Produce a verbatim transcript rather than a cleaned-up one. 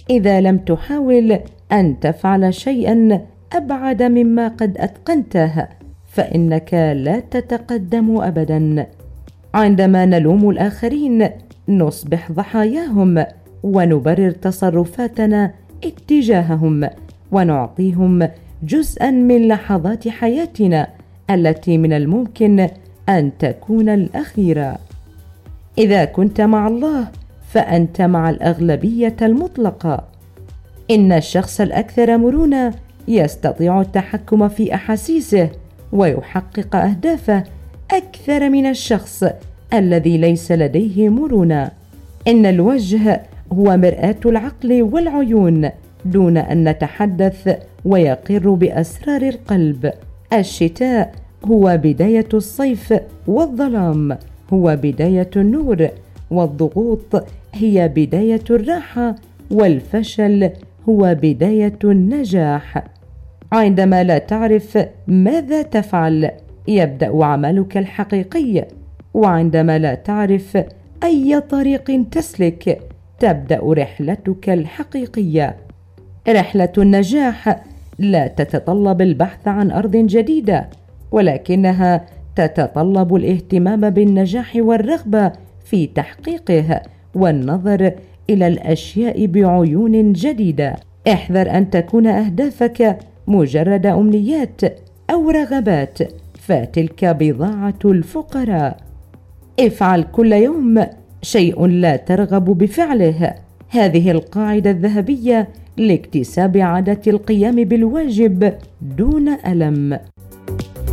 إذا لم تحاول أن تفعل شيئا أبعد مما قد أتقنته فإنك لا تتقدم أبدا. عندما نلوم الآخرين نصبح ضحاياهم ونبرر تصرفاتنا اتجاههم ونعطيهم جزءا من لحظات حياتنا التي من الممكن أن تكون الأخيرة. إذا كنت مع الله فأنت مع الأغلبية المطلقة. إن الشخص الأكثر مرونة يستطيع التحكم في أحاسيسه ويحقق أهدافه أكثر من الشخص الذي ليس لديه مرونة. إن الوجه هو مرآة العقل والعيون دون أن نتحدث ويقر بأسرار القلب. الشتاء هو بداية الصيف والظلام هو بداية النور، والضغوط هي بداية الراحة، والفشل هو بداية النجاح. عندما لا تعرف ماذا تفعل يبدأ عملك الحقيقي، وعندما لا تعرف أي طريق تسلك تبدأ رحلتك الحقيقية. رحلة النجاح لا تتطلب البحث عن أرض جديدة، ولكنها تتطلب الاهتمام بالنجاح والرغبة في تحقيقه والنظر إلى الأشياء بعيون جديدة. احذر أن تكون أهدافك مجرد أمنيات أو رغبات، فتلك بضاعة الفقراء. افعل كل يوم شيء لا ترغب بفعله. هذه القاعدة الذهبية لاكتساب عادة القيام بالواجب دون ألم.